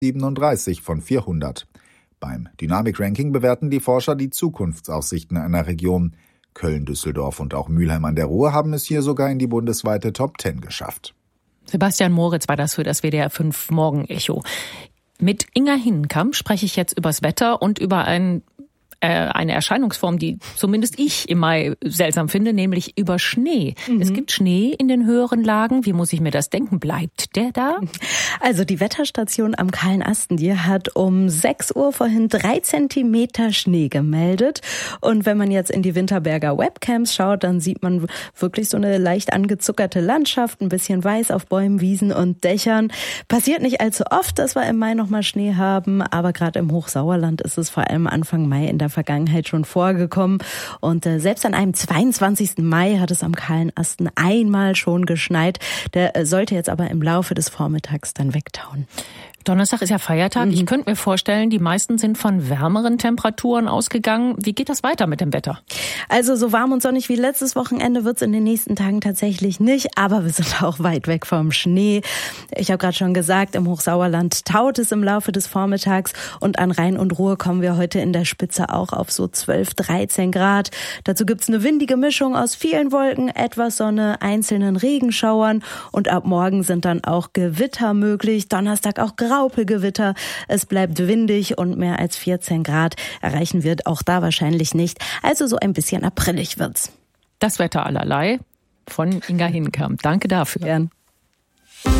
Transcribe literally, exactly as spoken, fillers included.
siebenunddreißig von vierhundert. Beim Dynamik-Ranking bewerten die Forscher die Zukunftsaussichten einer Region. Köln, Düsseldorf und auch Mülheim an der Ruhr haben es hier sogar in die bundesweite Top zehn geschafft. Sebastian Moritz war das für das W D R fünf Morgenecho. Mit Inga Hinnenkamp spreche ich jetzt übers Wetter und über ein eine Erscheinungsform, die zumindest ich im Mai seltsam finde, nämlich über Schnee. Mhm. Es gibt Schnee in den höheren Lagen. Wie muss ich mir das denken? Bleibt der da? Also die Wetterstation am Kahlen Astendier hat um sechs Uhr vorhin drei Zentimeter Schnee gemeldet. Und wenn man jetzt in die Winterberger Webcams schaut, dann sieht man wirklich so eine leicht angezuckerte Landschaft, ein bisschen weiß auf Bäumen, Wiesen und Dächern. Passiert nicht allzu oft, dass wir im Mai nochmal Schnee haben, aber gerade im Hochsauerland ist es vor allem Anfang Mai in der Vergangenheit schon vorgekommen. Und äh, selbst an einem zweiundzwanzigsten Mai hat es am Kahlen Asten einmal schon geschneit. Der äh, sollte jetzt aber im Laufe des Vormittags dann wegtauen. Donnerstag ist ja Feiertag. Mhm. Ich könnte mir vorstellen, die meisten sind von wärmeren Temperaturen ausgegangen. Wie geht das weiter mit dem Wetter? Also so warm und sonnig wie letztes Wochenende wird es in den nächsten Tagen tatsächlich nicht. Aber wir sind auch weit weg vom Schnee. Ich habe gerade schon gesagt, im Hochsauerland taut es im Laufe des Vormittags. Und an Rhein und Ruhr kommen wir heute in der Spitze auch auf so zwölf, dreizehn Grad. Dazu gibt's eine windige Mischung aus vielen Wolken, etwas Sonne, einzelnen Regenschauern. Und ab morgen sind dann auch Gewitter möglich. Donnerstag auch Graupelgewitter. Es bleibt windig und mehr als vierzehn Grad erreichen wird auch da wahrscheinlich nicht. Also so ein bisschen aprillig wird's. Das Wetter allerlei von Inga Hinnenkamp. Danke dafür. Gern.